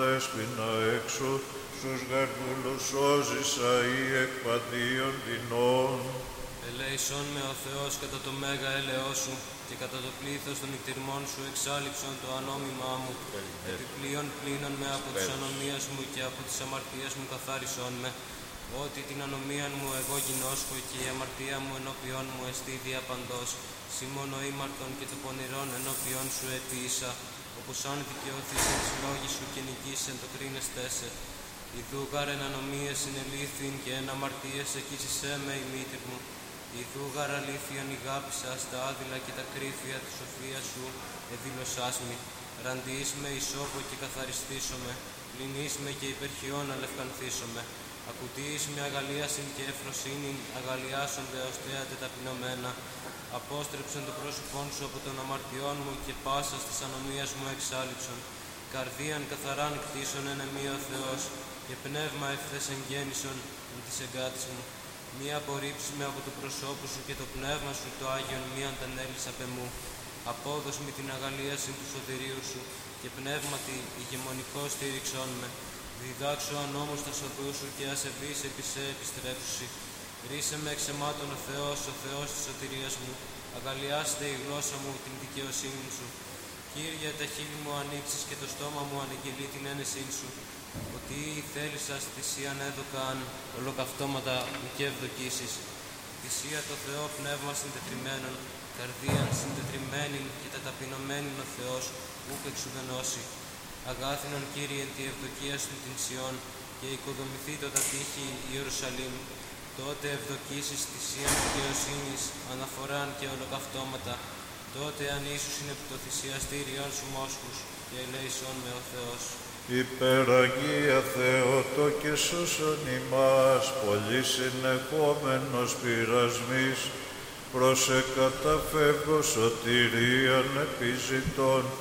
δέσποινα έξω, στους γαρδούλους σώζεις αεί εκ παντίων δεινών. Ελέησόν με ο Θεός κατά το μέγα έλεος σου και κατά το πλήθος των νηκτηρμών σου εξάλληψον το ανόμημά μου. Επιπλέον πλύνον με από τις ανομίας μου και από τις αμαρτίες μου καθάρισόν με. Ότι την ανομίαν μου εγώ γινώσκω και η αμαρτία μου ενώπιόν μου εστί διαπαντός. Σήμωνο ήμαρτον και το πονηρόν ενώπιόν σου επίησα. Όπως αν δικαιώθεις εν τις λόγοι σου και νικήσεν το κρίνεστέ σε. Ιδού γαρ εν ανομίες συνελήθην και εν αμαρτίες εκείσισέ με η μήτηρ μου. Ιδού γαρ αλήθειαν ηγάπησας τα άδειλα και τα κρύφια της σοφίας σου εδήλωσάς μη. Ραντιείς με ισόπο και καθαριστήσομαι. Πληνείς με και υπερχιών αλευκανθήσομαι. Ακουτείς με αγαλίασιν και ευφροσύνην, αγαλιάσονται ως θέατε ταπεινωμένα. Απόστρεψον το πρόσωπόν σου από των αμαρτιών μου και πάσας της ανομίας μου εξάλληψον. Καρδίαν καθαράν κτίσον εν εμεί ο Θεός, και πνεύμα ευθές εγγέννησον εν της εγκάτης μου. Μη απορρίψει με από το προσώπου σου και το πνεύμα σου το Άγιον μη αντανέλεις απ' εμού. Απόδος με την αγαλίαση του σωτηρίου σου και πνεύματι ηγεμονικό στήριξόν με. Διδάξω ανόμως τα σοδού σου και ασεβείς επί σε επιστρέψουσι. Ρίσε με εξαιμάτων ο Θεός της σωτηρίας μου. Αγαλιάστε η γλώσσα μου την δικαιοσύνη σου. Κύριε, τα χείλη μου ανοίξεις και το στόμα μου αναγγελεί την ένεσήν σου. Ότι η θέλησας θυσίαν έδωκαν ολοκαυτώματα και ευδοκίσεις. Θυσία το Θεό πνεύμα συντετριμένων, καρδίαν συντετριμένην και τα ταπεινωμένην ο Θεός, ούκ εξουδενώσει. Αγάθινον Κύριε εν τη ευδοκία σου την Σιών και οικοδομηθεί το τα τείχη Ιερουσαλήμ. Τότε ευδοκίσεις θυσίαν δικαιοσύνης, αναφοράν και ολοκαυτώματα. Τότε αν ίσους είναι επί το θυσιαστήριον σου μόσχους και ελέησόν με ο Θεός. Υπεραγία Θεότο και σώσον ημάς, πολύ συνεχόμενος πειρασμής, προς εκαταφεύγω σωτηρίαν επιζητών.